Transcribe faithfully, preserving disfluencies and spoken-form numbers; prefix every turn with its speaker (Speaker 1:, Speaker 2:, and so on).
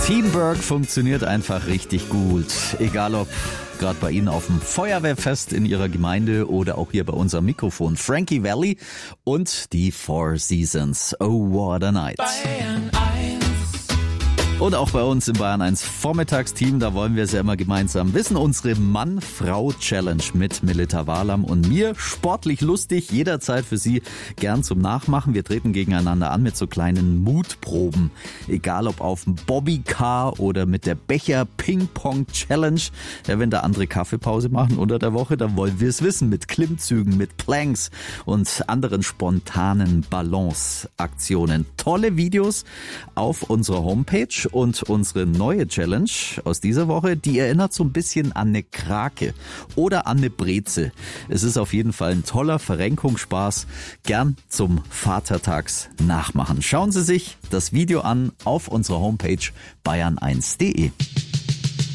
Speaker 1: Teamwork funktioniert einfach richtig gut. Egal ob gerade bei Ihnen auf dem Feuerwehrfest in Ihrer Gemeinde oder auch hier bei unserem Mikrofon. Frankie Valli und die Four Seasons. Oh, what a night.
Speaker 2: Bayern eins.
Speaker 1: Und auch bei uns im Bayern eins Vormittagsteam, da wollen wir es ja immer gemeinsam wissen. Unsere Mann-Frau-Challenge mit Melita Walam und mir. Sportlich lustig, jederzeit für Sie gern zum Nachmachen. Wir treten gegeneinander an mit so kleinen Mutproben. Egal ob auf dem Bobbycar oder mit der Becher-Ping-Pong-Challenge. Ja, wenn da andere Kaffeepause machen unter der Woche, dann wollen wir es wissen. Mit Klimmzügen, mit Planks und anderen spontanen Balance-Aktionen. Tolle Videos auf unserer Homepage. Und unsere neue Challenge aus dieser Woche, die erinnert so ein bisschen an eine Krake oder an eine Breze. Es ist auf jeden Fall ein toller Verrenkungsspaß. Gern zum Vatertags nachmachen. Schauen Sie sich das Video an auf unserer Homepage bayern eins punkt de.